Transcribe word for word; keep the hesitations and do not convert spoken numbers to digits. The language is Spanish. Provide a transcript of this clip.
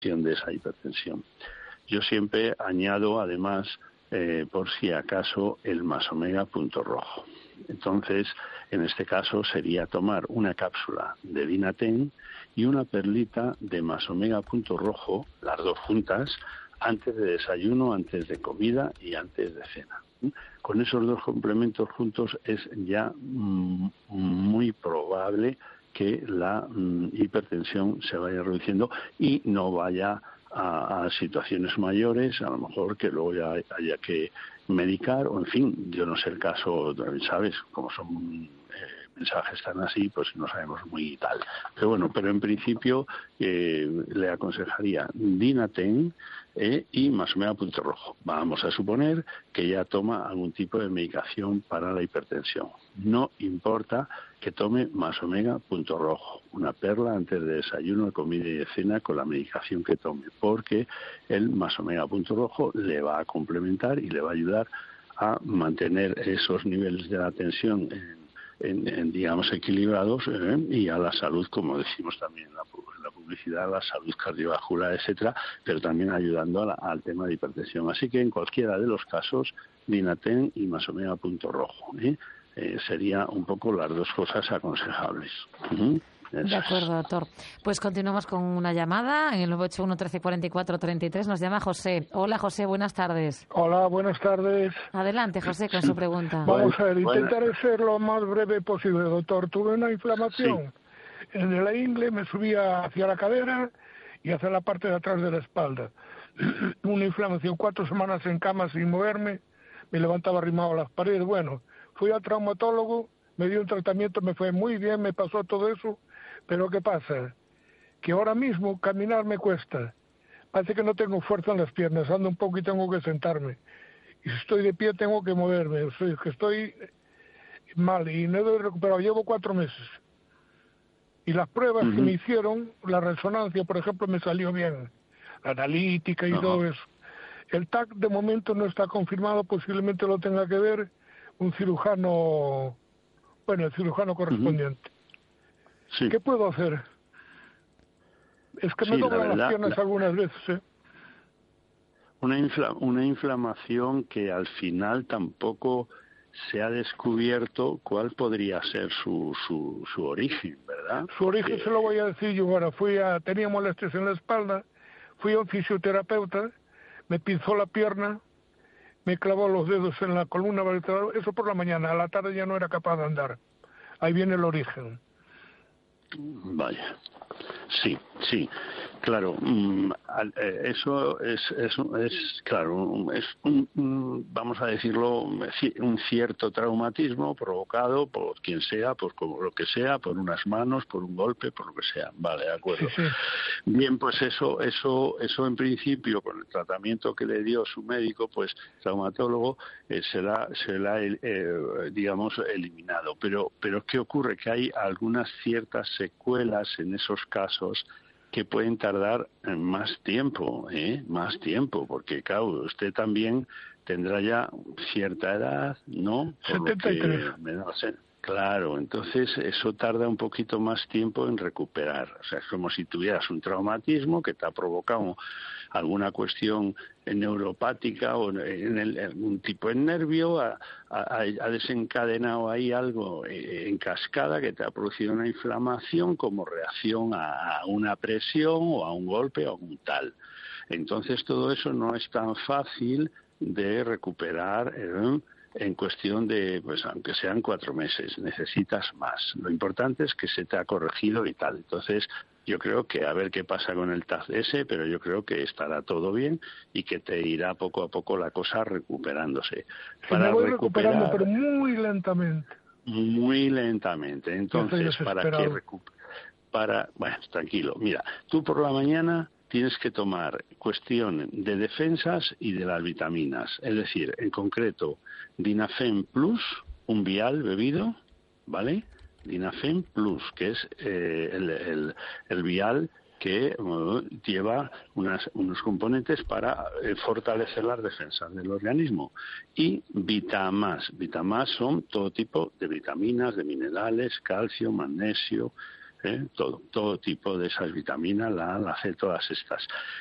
de esa hipertensión. Yo siempre añado, además, eh, por si acaso, el más omega punto rojo. Entonces, en este caso sería tomar una cápsula de Dinaten y una perlita de más omega punto rojo, las dos juntas, antes de desayuno, antes de comida y antes de cena. Con esos dos complementos juntos es ya mm, muy probable que la mm, hipertensión se vaya reduciendo y no vaya a, a situaciones mayores, a lo mejor que luego ya haya que medicar, o en fin, yo no sé el caso, ¿sabes? Como son eh, mensajes tan así, pues no sabemos muy tal. Pero bueno, pero en principio eh, le aconsejaría Dinaten eh, y más omega punto rojo. Vamos a suponer que ya toma algún tipo de medicación para la hipertensión. No importa que tome más omega punto rojo, una perla antes de desayuno, de comida y de cena con la medicación que tome, porque el más omega punto rojo le va a complementar y le va a ayudar a mantener esos niveles de la tensión en, en, en digamos, equilibrados eh, y a la salud, como decimos también en la, en la publicidad, la salud cardiovascular, etcétera, pero también ayudando a la, al tema de hipertensión. Así que en cualquiera de los casos, Dinaten y más omega punto rojo, ¿eh? Eh, sería un poco las dos cosas aconsejables. Uh-huh. De acuerdo, doctor. Pues continuamos con una llamada en el nueve ocho uno, trece, cuarenta y cuatro, treinta y tres. Nos llama José. Hola, José, buenas tardes. Hola, buenas tardes. Adelante, José, con su pregunta. Vamos a ver, intentaré ser lo más breve posible, doctor. Tuve una inflamación sí. en la ingle, me subía hacia la cadera y hacia la parte de atrás de la espalda. Una inflamación, cuatro semanas en cama sin moverme, me levantaba arrimado a las paredes. Bueno, fui al traumatólogo, me dio un tratamiento, me fue muy bien, me pasó todo eso, pero ¿qué pasa? Que ahora mismo caminar me cuesta. Parece que no tengo fuerza en las piernas, ando un poco y tengo que sentarme. Y si estoy de pie tengo que moverme, o sea, que estoy mal y no he recuperado, llevo cuatro meses. Y las pruebas uh-huh. que me hicieron, la resonancia, por ejemplo, me salió bien, la analítica y uh-huh. todo eso. El T A C de momento no está confirmado, posiblemente lo tenga que ver un cirujano, bueno, el cirujano correspondiente. Uh-huh. Sí. ¿Qué puedo hacer? Es que me sí, doblan las piernas la... algunas veces, ¿eh? Una, infla... una inflamación que al final tampoco se ha descubierto cuál podría ser su, su, su origen, ¿verdad? Su origen que... se lo voy a decir yo ahora. Fui a, tenía molestias en la espalda, fui a un fisioterapeuta, me pinzó la pierna, me clavó los dedos en la columna vertebral, eso por la mañana, a la tarde ya no era capaz de andar. Ahí viene el origen. Vaya, sí, sí, claro, eso es, es, es claro, es un, vamos a decirlo, un cierto traumatismo provocado por quien sea, por como lo que sea, por unas manos, por un golpe, por lo que sea, vale, de acuerdo. Sí, sí. Bien, pues eso, eso, eso en principio, con el tratamiento que le dio su médico, pues traumatólogo, eh, será, será eh, digamos, eliminado. Pero, pero ¿qué ocurre? Que hay algunas ciertas secuelas en esos casos que pueden tardar más tiempo, ¿eh? Más tiempo, porque claro, usted también tendrá ya cierta edad, ¿no? Por setenta y tres. Lo que me da, claro, entonces eso tarda un poquito más tiempo en recuperar. O sea, es como si tuvieras un traumatismo que te ha provocado alguna cuestión neuropática o en el, algún tipo de nervio, ha, ha, ha desencadenado ahí algo en cascada que te ha producido una inflamación como reacción a una presión o a un golpe o a un tal. Entonces todo eso no es tan fácil de recuperar ¿eh? En cuestión de, pues aunque sean cuatro meses, necesitas más. Lo importante es que se te ha corregido y tal. Entonces, yo creo que a ver qué pasa con el T A C ese, pero yo creo que estará todo bien y que te irá poco a poco la cosa recuperándose. Para me voy recuperar, recuperando, pero muy lentamente. Muy lentamente. Entonces, para que recupere, para, bueno, tranquilo. Mira, tú por la mañana tienes que tomar cuestión de defensas y de las vitaminas. Es decir, en concreto, Dinafen Plus, un vial bebido, ¿vale? Dinafen Plus, que es eh, el, el, el vial que uh, lleva unas, unos componentes para eh, fortalecer las defensas del organismo. Y Vitamas. Vitamas son todo tipo de vitaminas, de minerales, calcio, magnesio, ¿eh? todo, todo tipo de esas vitaminas, la A, la C, todas estas.